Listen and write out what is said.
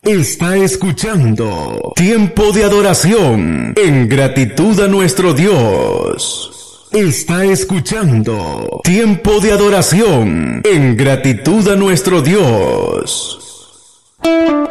Está escuchando Tiempo de Adoración en gratitud a nuestro Dios. Está escuchando Tiempo de Adoración en gratitud a nuestro Dios.